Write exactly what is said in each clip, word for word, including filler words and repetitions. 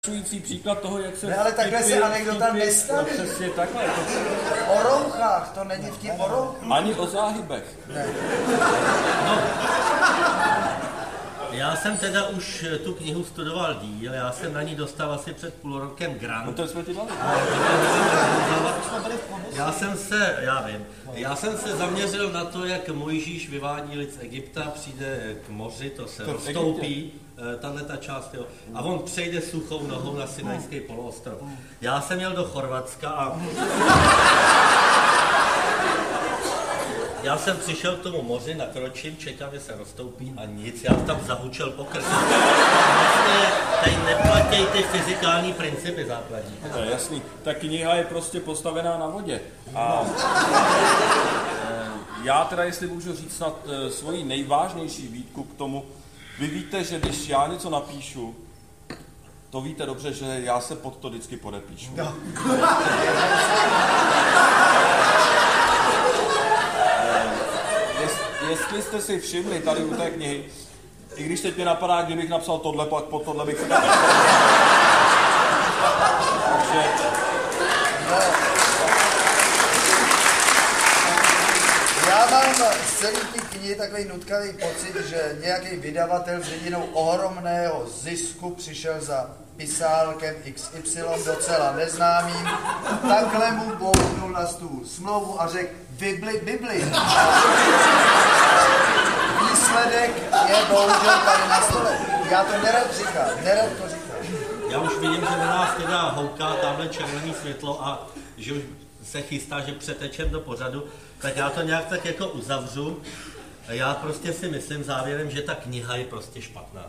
Příklad toho, jak se... Ne, ale takhle se anekdota nestaví. No přesně takhle. O rouchách, to není vtip o rouchách. Ani o záhybech. Ne. No. Já jsem teda už tu knihu studoval díl, já jsem na ní dostal asi před půl rokem grant. No to jsme ti dali. Já jsem se, já vím, já jsem se zaměřil na to, jak Mojžíš vyvádí lid z Egypta, přijde k moři, to se to roztoupí, tahle ta část, jo, a on přejde suchou nohou na Sinajský poloostrov. Já jsem jel do Chorvatska a já jsem přišel k tomu moři, nakročím, čekám, že se roztoupí a nic, já tam zahučel po krku. Vlastně tady neplatí ty fyzikální principy základní. To je jasný, ta kniha je prostě postavená na vodě. A já teda, jestli můžu říct snad svoji nejvážnější výtku k tomu, vy víte, že když já něco napíšu, to víte dobře, že já se pod to vždycky podepíšu. No. Jestli jste si všimli tady u té knihy, i když teď mě napadá, kdybych napsal tohle, pak pod tohle bych si tam napsal. Takže... No. Já mám z celý té knihy takový nutkavý pocit, že nějaký vydavatel s jedinou ohromného zisku přišel za pisálkem iks ypsilon docela neznámým, takhle mu bouchnul na stůl smlouvu a řekl Bibli, Bibli. Výsledek je bohužel tady na stole. Já to nerad říkám, nerad to říkám. Já už vidím, že na nás teda houká tamhle červený světlo a že už se chystá, že přetečem do pořadu, tak já to nějak tak jako uzavřu. Já prostě si myslím závěrem, že ta kniha je prostě špatná.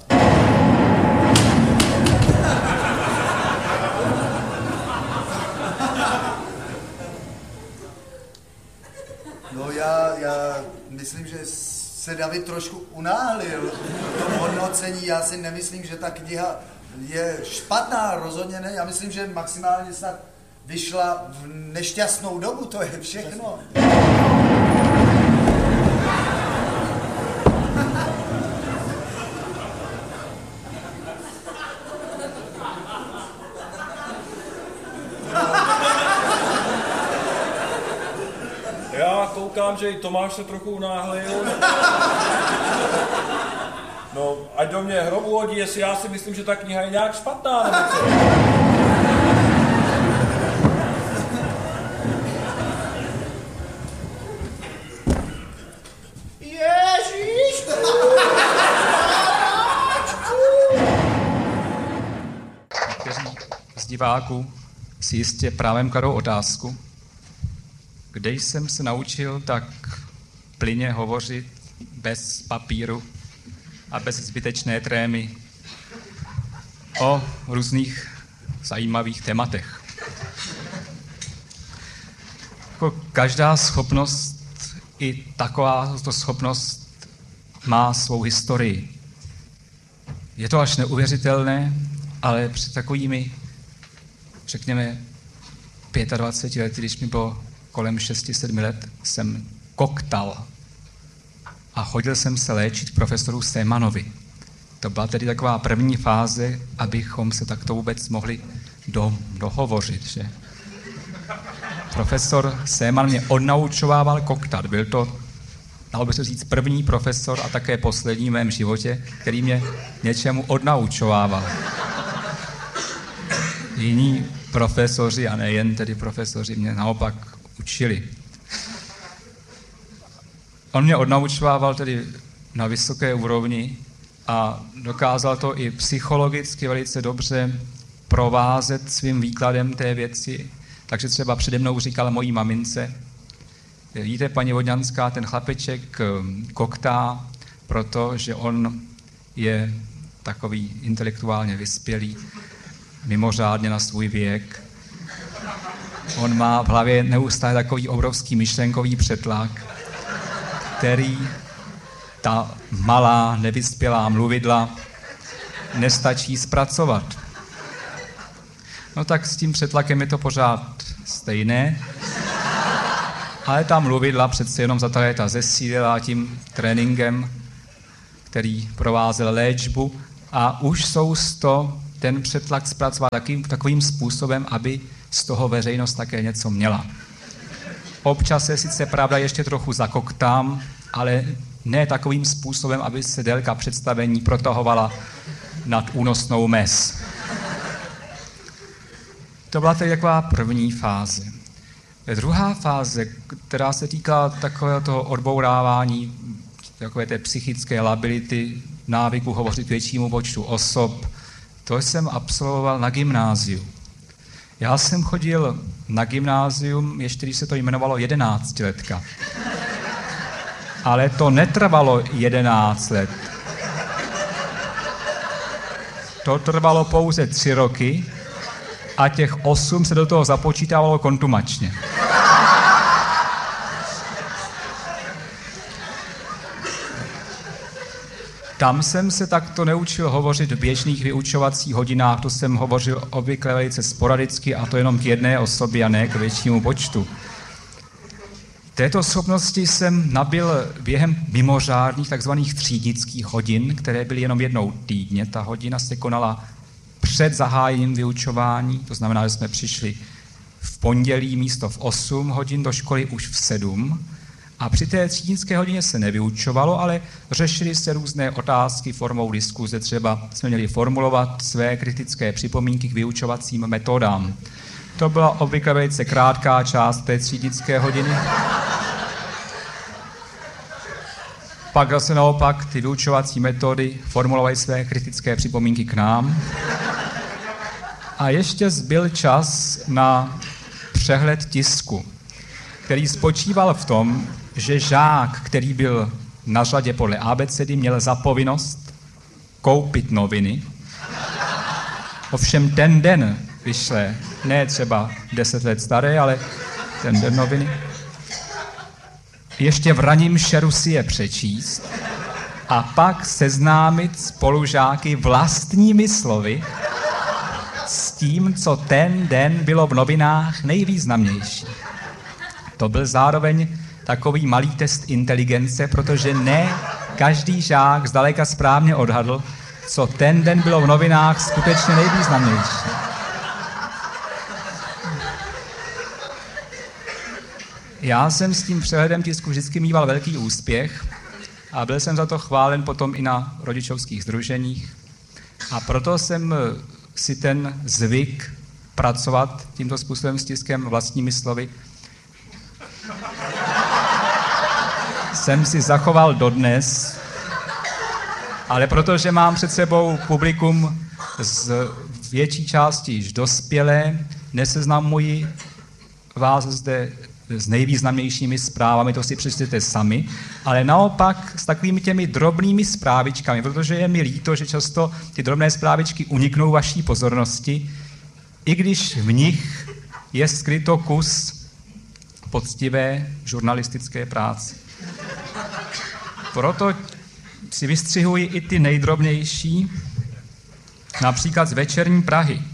No já, já myslím, že se David trošku unáhlil v tom hodnocení. Já si nemyslím, že ta kniha je špatná, rozhodně ne. Já myslím, že maximálně snad vyšla v nešťastnou dobu, to je všechno. Já koukám, že i Tomáš se trochu unáhlil. No, ať do mě hrobu hodí, jestli já si myslím, že ta kniha je nějak špatná, nebo co? Ježíš! Někteří z diváků si jistě právem kladou otázku, kde jsem se naučil tak plyně hovořit bez papíru a bez zbytečné trémy o různých zajímavých tématech. Jako každá schopnost, i takováto schopnost má svou historii. Je to až neuvěřitelné, ale před takovými, řekněme, dvaceti pěti lety, když mi bylo kolem šesti sedmi let, jsem koktal a chodil jsem se léčit k profesoru Sémanovi. To byla tedy taková první fáze, abychom se takto vůbec mohli do, dohovořit, že? Profesor Séman mě odnaučovával koktat. Byl to, dalo by se říct, první profesor a také poslední v mém životě, který mě něčemu odnaučovával. Jiní profesoři, a nejen tedy profesoři, mě naopak učili. On mě odnaučovával tedy na vysoké úrovni a dokázal to i psychologicky velice dobře provázet svým výkladem té věci. Takže třeba přede mnou říkal mojí mamince, víte, paní Vodňanská, ten chlapeček koktá, protože on je takový intelektuálně vyspělý, mimořádně na svůj věk. On má v hlavě neustále takový obrovský myšlenkový přetlak, který ta malá, nevyspělá mluvidla nestačí zpracovat. No tak s tím přetlakem je to pořád stejné, ale ta mluvidla přece jenom za ta léta zesílila tím tréninkem, který provázel léčbu a už jsou z to ten přetlak zpracovat takovým, takovým způsobem, aby z toho veřejnost také něco měla. Občas se sice pravda ještě trochu zakoktám, ale ne takovým způsobem, aby se délka představení protahovala nad únosnou mez. To byla tedy taková první fáze. Druhá fáze, která se týká takového toho odbourávání, takové té psychické lability, návyku hovořit většímu počtu osob, to jsem absolvoval na gymnáziu. Já jsem chodil na gymnázium, ještě když se to jmenovalo jedenáctiletka. Ale to netrvalo jedenáct let. To trvalo pouze tři roky a těch osm se do toho započítávalo kontumačně. Tam jsem se takto neučil hovořit v běžných vyučovacích hodinách, to jsem hovořil obvykle velice sporadicky a to jenom k jedné osobě a ne k většímu počtu. Této schopnosti jsem nabyl během mimořádných takzvaných třídnických hodin, které byly jenom jednou týdně. Ta hodina se konala před zahájením vyučování, to znamená, že jsme přišli v pondělí místo v osm hodin do školy už v sedm. A při té třídnické hodině se nevyučovalo, ale řešily se různé otázky formou diskuze. Třeba jsme měli formulovat své kritické připomínky k vyučovacím metodám. To byla obvykle velice krátká část té třídnické hodiny. Pak zase naopak ty vyučovací metody formulovaly své kritické připomínky k nám. A ještě zbyl čas na přehled tisku, který spočíval v tom, že žák, který byl na řadě podle abecedy, měl za povinnost koupit noviny. Ovšem ten den vyšle, ne třeba deset let staré, ale ten den noviny. Ještě v raním šeru si je přečíst a pak seznámit spolužáky vlastními slovy s tím, co ten den bylo v novinách nejvýznamnější. To byl zároveň takový malý test inteligence, protože ne každý žák zdaleka správně odhadl, co ten den bylo v novinách skutečně nejvýznamnější. Já jsem s tím přehledem tisku vždycky mýval velký úspěch a byl jsem za to chválen potom i na rodičovských sdruženích. A proto jsem si ten zvyk pracovat tímto způsobem s tiskem vlastními slovy jsem si zachoval dodnes, ale protože mám před sebou publikum z větší části již dospělé, neseznamuji vás zde s nejvýznamnějšími zprávami, to si přečtěte sami, ale naopak s takovými těmi drobnými zprávičkami, protože je mi líto, že často ty drobné zprávičky uniknou vaší pozornosti, i když v nich je skryto kus poctivé žurnalistické práce. Proto si vystřihuji i ty nejdrobnější, například z Večerní Prahy.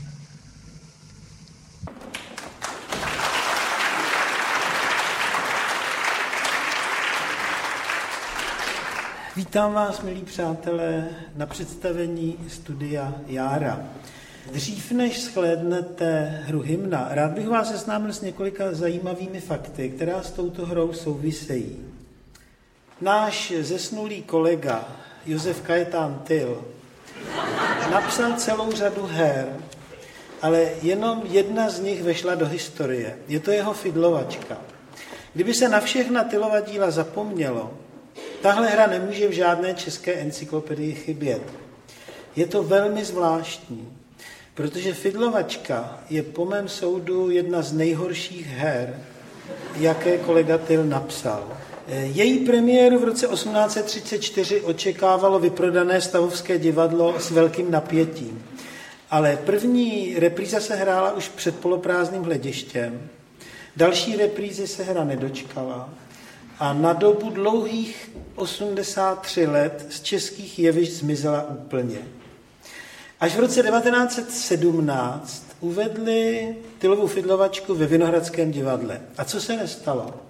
Vítám vás, milí přátelé, na představení studia Jára. Dřív než shlédnete hru Hymna, rád bych vás seznámil s několika zajímavými fakty, která s touto hrou souvisejí. Náš zesnulý kolega Josef Kajetán Tyl napsal celou řadu her, ale jenom jedna z nich vešla do historie. Je to jeho Fidlovačka. Kdyby se na všechna Tylova díla zapomnělo, tahle hra nemůže v žádné české encyklopedii chybět. Je to velmi zvláštní, protože Fidlovačka je po mém soudu jedna z nejhorších her, jaké kolega Tyl napsal. Její premiéru v roce osmnáct set třicet čtyři očekávalo vyprodané stavovské divadlo s velkým napětím. Ale první repríza se hrála už před poloprázdným hledištěm. Další reprízy se hra nedočkala. A na dobu dlouhých osmdesát tři let z českých jevišť zmizela úplně. Až v roce devatenáct set sedmnáct uvedli Tylovu Fidlovačku ve Vinohradském divadle. A co se nestalo?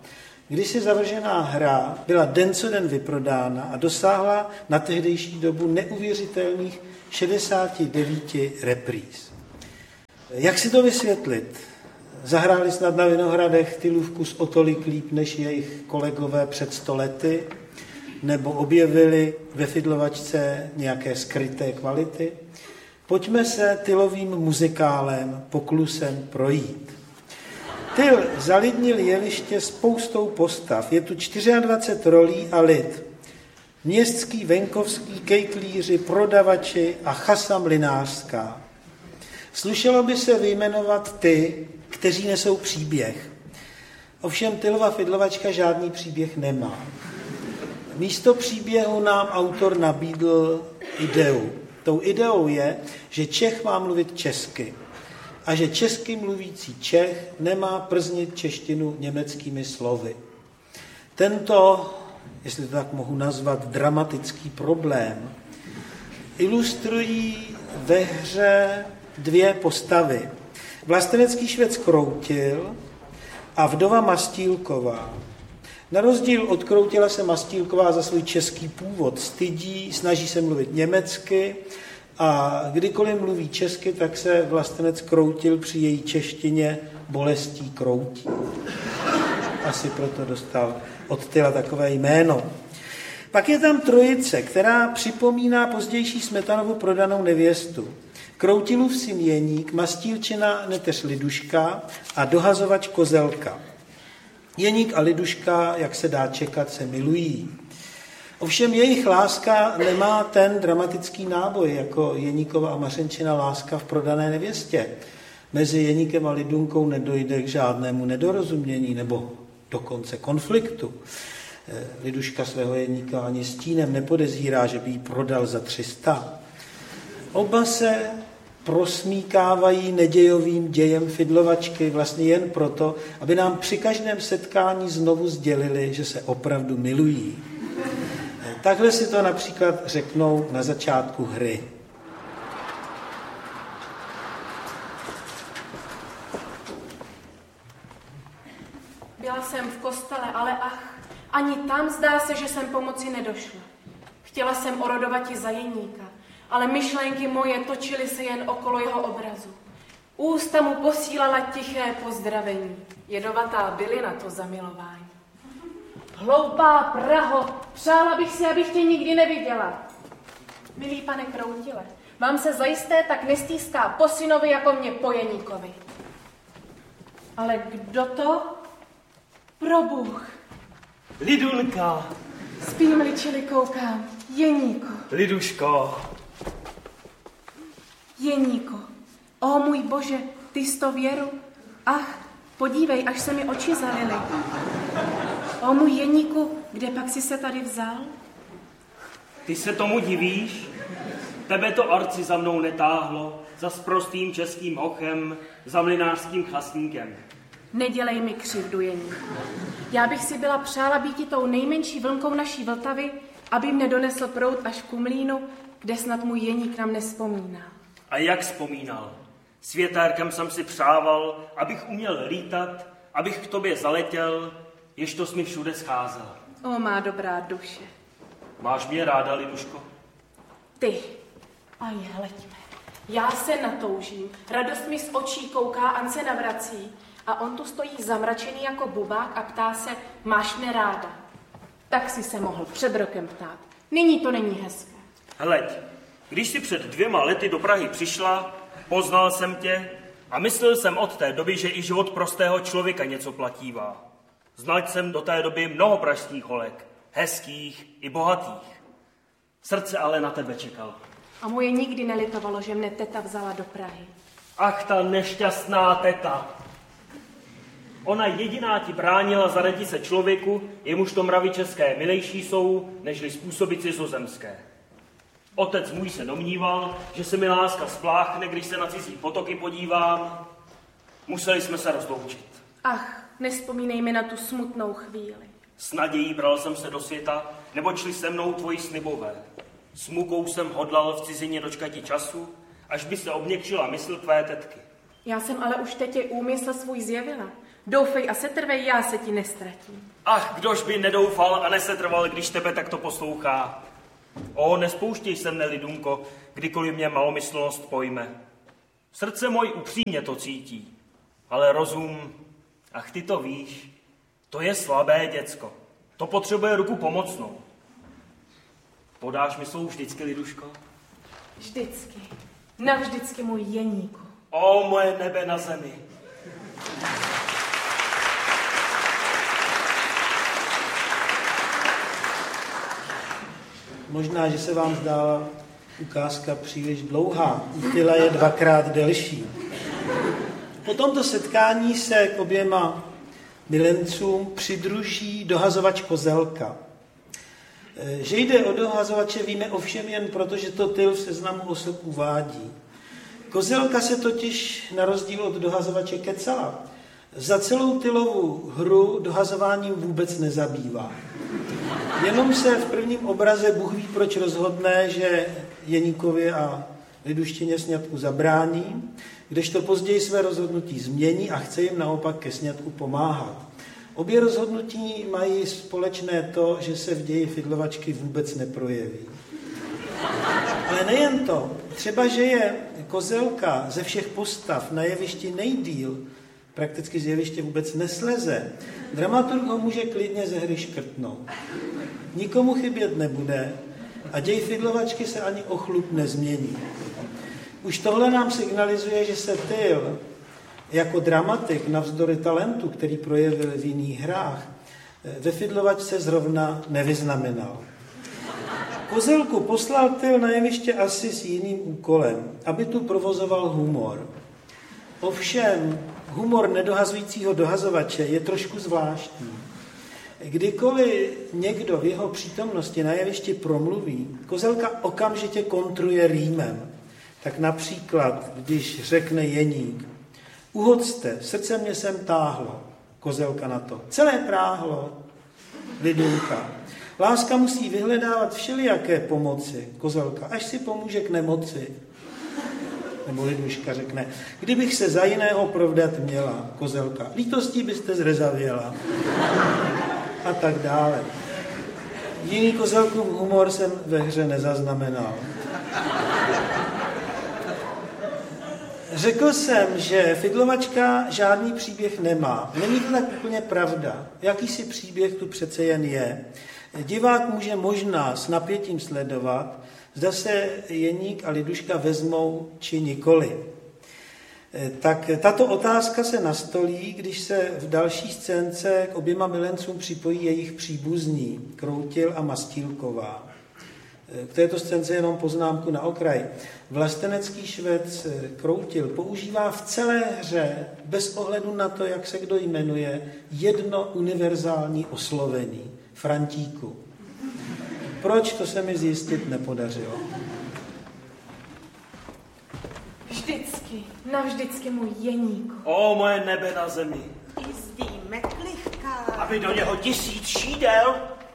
kdysi zavržená hra byla den co den vyprodána a dosáhla na tehdejší dobu neuvěřitelných šedesát devět repríz. Jak si to vysvětlit? Zahráli snad na Vinohradech Tylův kus o tolik líp než jejich kolegové před sto lety? Nebo objevili ve fidlovačce nějaké skryté kvality? Pojďme se Tylovým muzikálem poklusem projít. Tyl zalidnil jeviště spoustou postav. Je tu dvacet čtyři rolí a lid. Městský, venkovský, kejklíři, prodavači a chasa mlynářská. Slušelo by se vyjmenovat ty, kteří nesou příběh. Ovšem Tylova fidlovačka žádný příběh nemá. Místo příběhu nám autor nabídl ideu. Tou ideou je, že Čech má mluvit česky a že česky mluvící Čech nemá prznit češtinu německými slovy. Tento, jestli to tak mohu nazvat, dramatický problém ilustrují ve hře dvě postavy. Vlastenecký Švec Kroutil a vdova Mastílková. Na rozdíl od Kroutila se Mastílková za svůj český původ stydí, snaží se mluvit německy a kdykoliv mluví česky, tak se vlastenec Kroutil při její češtině bolestí kroutí. Asi proto dostal od Tyla takové jméno. Pak je tam trojice, která připomíná pozdější Smetanovu prodanou nevěstu. Kroutilův syn Jeník, Mastílčina neteř Liduška a dohazovač Kozelka. Jeník a Liduška, jak se dá čekat, se milují. Ovšem jejich láska nemá ten dramatický náboj, jako Jeníkova a Mařenčina láska v prodané nevěstě. Mezi Jeníkem a Lidunkou nedojde k žádnému nedorozumění nebo dokonce konfliktu. Liduška svého Jeníka ani stínem nepodezírá, že by jí prodal za tři sta. Oba se prosmíkávají nedějovým dějem fidlovačky vlastně jen proto, aby nám při každém setkání znovu sdělili, že se opravdu milují. Takhle si to například řeknou na začátku hry. Byla jsem v kostele, ale ach, ani tam zdá se, že jsem pomoci nedošla. Chtěla jsem orodovat i za Jeníka, ale myšlenky moje točily se jen okolo jeho obrazu. Ústa mu posílala tiché pozdravení. Jedovatá bylina to zamilování. Hloupá Praho, přála bych si, abych tě nikdy neviděla. Milý pane Kroutile, vám se zajisté tak nestýská po synovi, jako mě po Jeníkovi. Ale kdo to? Probůh. Lidunka. Spím-li, čili koukám. Jeníko. Liduško. Jeníko. O můj Bože, ty jsi to věru? Ach, podívej, až se mi oči zalily. O můj Jeníku, kde pak jsi se tady vzal? Ty se tomu divíš? Tebe to arci za mnou netáhlo, za sprostým českým hochem, za mlynářským chlastníkem. Nedělej mi křivdu, Jeníku. Já bych si byla přála být tou nejmenší vlnkou naší Vltavy, aby mne donesl proud až k mlýnu, kde snad můj Jeník nám nespomíná. A jak vzpomínal? S větérkem jsem si přával, abych uměl lítat, abych k tobě zaletěl, jež to jsi mi všude scházela. O, má dobrá duše. Máš mě ráda, Liduško? Ty. A je, leďme. Já se natoužím. Radost mi z očí kouká, an se navrací. A on tu stojí zamračený jako bubák a ptá se, máš mne ráda. Tak si se mohl před rokem ptát. Nyní to není hezké. Hleď, když jsi před dvěma lety do Prahy přišla, poznal jsem tě a myslel jsem od té doby, že i život prostého člověka něco platívá. Znal jsem do té doby mnoho pražských holek, hezkých i bohatých. Srdce ale na tebe čekalo. A moje nikdy nelitovalo, že mne teta vzala do Prahy. Ach, ta nešťastná teta. Ona jediná ti bránila zaradit se člověku, jemuž to mravy české milejší jsou, nežli způsoby cizozemské. Otec můj se domníval, že se mi láska spláchne, když se na cizí potoky podívám. Museli jsme se rozloučit. Ach, nespomínej mi na tu smutnou chvíli. S nadějí bral jsem se do světa, neboť šli se mnou tvoji slibové. S mukou jsem hodlal v cizině dočkati času, až by se obněkčila mysl tvé tetky. Já jsem ale už teď je úmysl svůj zjevila. Doufej a setrvej, já se ti nestratím. Ach, kdož by nedoufal a nesetrval, když tebe takto poslouchá. O, nespouštěj se mne, Lidunko, kdykoliv mě malomyslnost pojme. Srdce můj upřímně to cítí, ale rozum, ach ty to víš, to je slabé děcko. To potřebuje ruku pomocnou. Podáš mi svou vždycky, Liduško? Vždycky. Navždycky, můj Jeníku. O, moje nebe na zemi. Možná, že se vám zdá ukázka příliš dlouhá. Útyla je dvakrát delší. Po tomto setkání se k oběma milencům přidruží dohazovač Kozelka. Že jde o dohazovače, víme ovšem jen proto, že to Tyl v seznamu osob uvádí. Kozelka se totiž na rozdíl od dohazovače Kecala za celou Tylovu hru dohazováním vůbec nezabývá. Jenom se v prvním obraze Bůh ví, proč rozhodne, že Jeníkovi a Liduštěně sňatku zabrání, kdežto později své rozhodnutí změní a chce jim naopak ke sňatku pomáhat. Obě rozhodnutí mají společné to, že se v ději fidlovačky vůbec neprojeví. Ale nejen to, třeba, že je Kozelka ze všech postav na jevišti nejdýl, prakticky z jeviště vůbec nesleze, dramaturg ho může klidně ze hry škrtnout. Nikomu chybět nebude a děj fidlovačky se ani o chlup nezmění. Už tohle nám signalizuje, že se Tyl jako dramatik navzdory talentu, který projevil v jiných hrách, ve fidlovačce zrovna nevyznamenal. Kozelku poslal Tyl na jeviště asi s jiným úkolem, aby tu provozoval humor. Ovšem, humor nedohazujícího dohazovače je trošku zvláštní. Kdykoliv někdo v jeho přítomnosti na jevišti promluví, Kozelka okamžitě kontruje rýmem. Tak například, když řekne Jeník, uhoďte, srdce mě sem táhlo, Kozelka na to, celé práhlo, Lidunka. Láska musí vyhledávat všelijaké pomoci, Kozelka, až si pomůže k nemoci. Nebo Liduška řekne, kdybych se za jiného provdat měla, Kozelka, lítostí byste zrezavěla. A tak dále. Jiný Kozelkův humor jsem ve hře nezaznamenal. Řekl jsem, že fidlovačka žádný příběh nemá. Není to tak úplně pravda. Jakýsi příběh tu přece jen je. Divák může možná s napětím sledovat, zda se Jeník a Liduška vezmou či nikoli. Tak tato otázka se nastolí, když se v další scénce k oběma milencům připojí jejich příbuzní, Kroutil a Mastílková. K této scénce jenom poznámku na okraj. Vlastenecký švec Kroutil používá v celé hře, bez ohledu na to, jak se kdo jmenuje, jedno univerzální oslovení. Frantíku. Proč, to se mi zjistit nepodařilo. Vždycky, navždycky, můj Jeníku. O, moje nebe na zemi. Jízdí metlivka. Aby do něho tisíc šídel.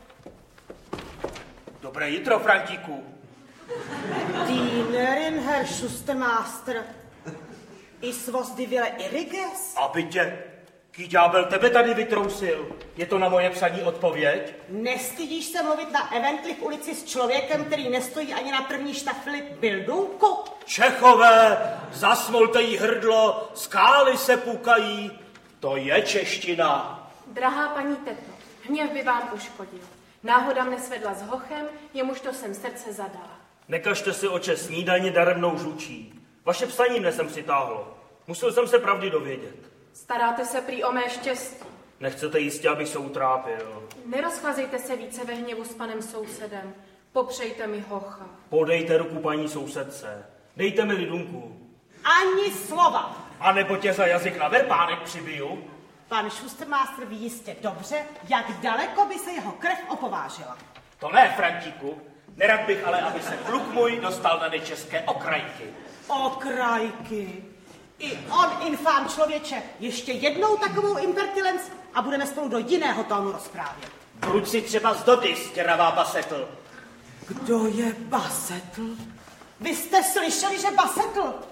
Dobré jitro, Frantíku. Dienerin, Herr Schustermaster. I svozdy vile iriges? Aby tě, ký ďábel tebe tady vytrousil. Je to na moje psaní odpověď? Nestydíš se mluvit na Eventlich ulici s člověkem, který nestojí ani na první štafli bildunku? Čechové, zasmolte jí hrdlo, skály se pukají. To je čeština. Drahá paní teto, hněv by vám uškodil. Náhoda mne svedla s hochem, jemuž to jsem srdce zadala. Nekažte si, oče, snídaně daremnou žučí. Vaše psaní mne sem přitáhlo. Musel jsem se pravdy dovědět. Staráte se prý o mé štěstí. Nechcete jistě, abych se utrápil. Nerozcházejte se více ve hněvu s panem sousedem. Popřejte mi hocha. Podejte ruku paní sousedce. Dejte mi Lidunku. Ani slova. A nebo tě za jazyk na verpánek přibiju. Pan Schustermaster ví jistě dobře, jak daleko by se jeho krev opovážila. To ne, Frantíku. Nerad bych ale, aby se kluk můj dostal na české okrajky. Okrajky. I on, infám člověče, ještě jednou takovou impertilenc a budeme spolu do jiného tónu rozprávět. Vruč si třeba z Dody, stěravá Basetl. Kdo je Basetl? Vy jste slyšeli, že Basetl?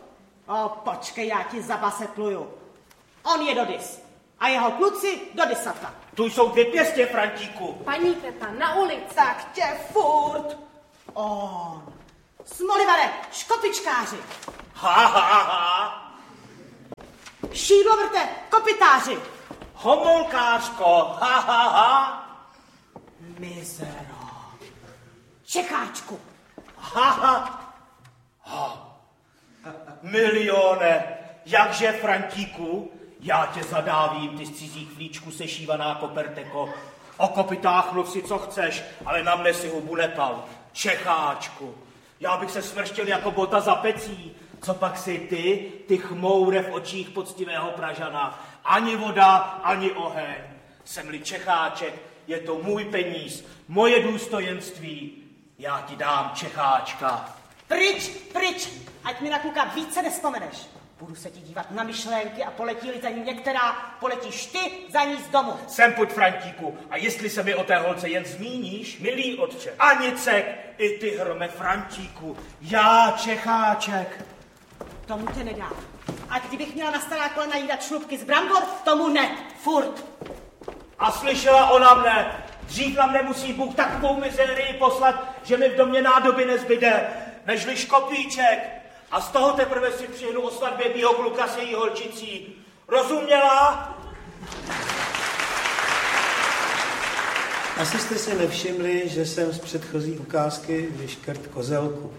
O, počkej, já ti zabasetluju. On je Dodys a jeho kluci do Dysata. Tu jsou dvě pěstě, Frantíku. Paní teta, na ulici. Tak tě furt. On. Smolivare, škopičkáři. Ha, ha, ha. Šídlovrte, kopitáři. Homolkářko. Ha, ha, ha. Mizero. Čekáčku. Ha, ha. Ha. Milione, jakže, Frantíku, já tě zadávím, ty z cizích flíčků sešívaná koperteko. O kopitách mluv si, co chceš, ale na mne si hubu nepal. Čecháčku, já bych se smrštil jako bota za pecí. Co pak si ty, ty chmoure v očích poctivého Pražana? Ani voda, ani oheň. Jsem-li Čecháček, je to můj peníz, moje důstojenství. Já ti dám Čecháčka. Pryč, pryč, ať mi na kluka více nespomeneš. Budu se ti dívat na myšlenky a poletí-li za ní některá, poletíš ty za ní z domu. Sem pojď, Frantíku, a jestli se mi o té holce jen zmíníš, milý otče, Anicek, i ty hrome, Frantíku, já Čecháček. Tomu tě nedám. Ať kdybych měla na stará kolena jídat šlupky z brambor, tomu ne, furt. A slyšela ona mne, dřív na mne musí Bůh takovou mizérii poslat, že mi v domě nádoby nezbyde, nežli škopíček. A z toho teprve si přihnu o svatbě mýho kluka s její holčicí. Rozuměla? Asi jste si nevšimli, že jsem z předchozí ukázky vyškrt kozelku.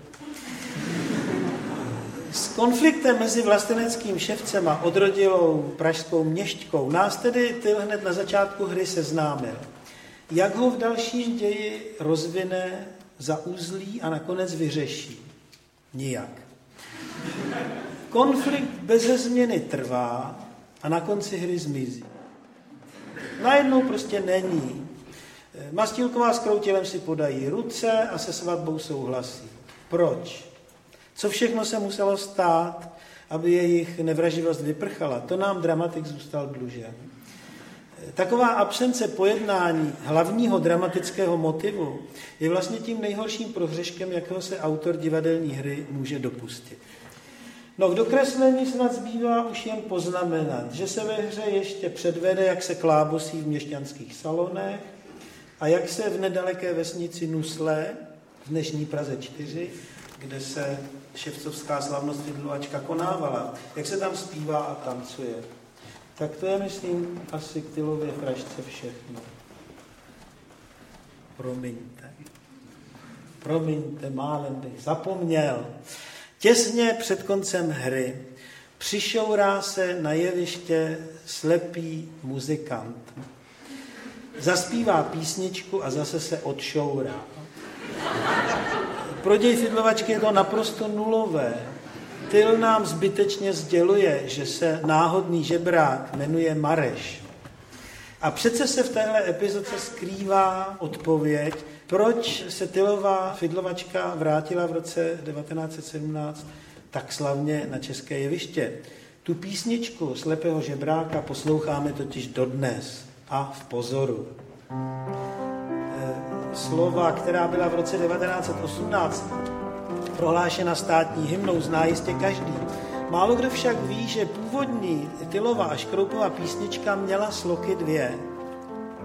S konfliktem mezi vlasteneckým ševcem a odrodilou pražskou měšťkou nás tedy Tyl hned na začátku hry seznámil. Jak ho v dalším ději rozvine, zauzlí a nakonec vyřeší? Nijak. Konflikt beze změny trvá a na konci hry zmizí. Najednou prostě není. Mastílková s Kroutilem si podají ruce a se svatbou souhlasí. Proč? Co všechno se muselo stát, aby jejich nevraživost vyprchala? To nám dramatik zůstal dlužen. Taková absence pojednání hlavního dramatického motivu je vlastně tím nejhorším prohřeškem, jakého se autor divadelní hry může dopustit. No v dokreslení snad zbývá už jen poznamenat, že se ve hře ještě předvede, jak se klábosí v měšťanských salonech a jak se v nedaleké vesnici Nuslé, v dnešní Praze čtyři, kde se ševcovská slavnost Fidlovačka konávala, jak se tam zpívá a tancuje. Tak to je, myslím, asi k Tylově frašce všechno. Promiňte. Promiňte, málem bych zapomněl. Těsně před koncem hry přišourá se na jeviště slepý muzikant. Zaspívá písničku a zase se odšourá. Pro děj Fidlovačky je to naprosto nulové. Tyl nám zbytečně sděluje, že se náhodný žebrák jmenuje Mareš. A přece se v téhle epizodce skrývá odpověď, proč se Tylová Fidlovačka vrátila v roce devatenáct set sedmnáct tak slavně na české jeviště. Tu písničku Slepého žebráka posloucháme totiž dodnes a v pozoru. Slova, která byla v roce devatenáct set osmnáct prohlášena státní hymnou, zná jistě každý. Málo kdo však ví, že původní Tylova a Škroupova písnička měla sloky dvě.